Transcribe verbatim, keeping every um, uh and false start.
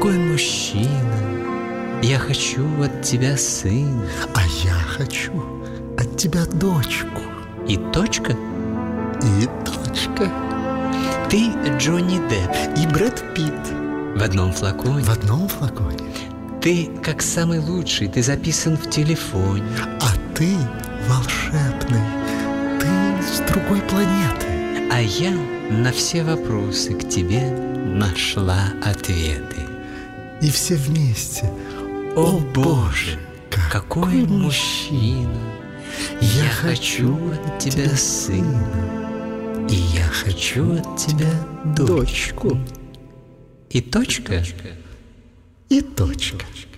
какой мужчина. Я хочу от тебя сына. А я хочу от тебя дочку. И точка? И точка. Ты Джонни Депп И Брэд Питт в одном флаконе. в одном флаконе. Ты как самый лучший, ты записан в телефоне. А ты волшебный, ты с другой планеты. А я на все вопросы к тебе нашла ответы. И все вместе. О Боже, какой какой мужчина! Я хочу от тебя сына. И я хочу от тебя дочку. И точка? И точка.